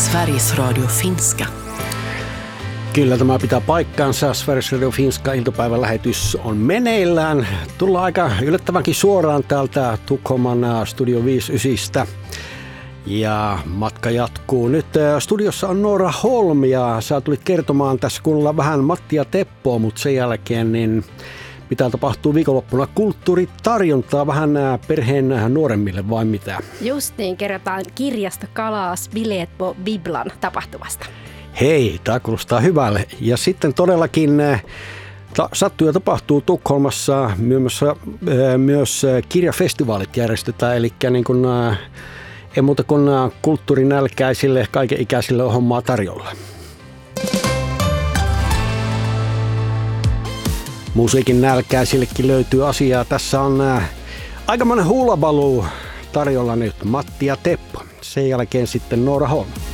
Sveriges Radio Finska. Kyllä tämä pitää paikkaansa. Sveriges Radio Finska iltapäivän lähetys on meneillään. Tullaan aika yllättävänkin suoraan täältä Tukholman Studio 59. Ja matka jatkuu. Nyt studiossa on Noora Holm ja sä tulit kertomaan tässä kuunnella vähän Matti ja Teppoa, mutta sen jälkeen niin mitä tapahtuu viikonloppuna kulttuuritarjontaa vähän perheen nuoremmille vai mitä? Just niin, kerrotaan kirjasta Kalas bileet på Biblan tapahtumasta. Hei, tämä kuulostaa hyvälle. Ja sitten todellakin sattuu ja tapahtuu Tukholmassa myös kirjafestivaalit järjestetään, eli niin kuin, ei muuta kuin kulttuurinälkäisille, kaikenikäisille on hommaa tarjolla. Musiikin nälkäisillekin löytyy asiaa. Tässä on aikamoinen hullabaloo tarjolla nyt. Matti ja Teppo. Sen jälkeen sitten Noora Holm.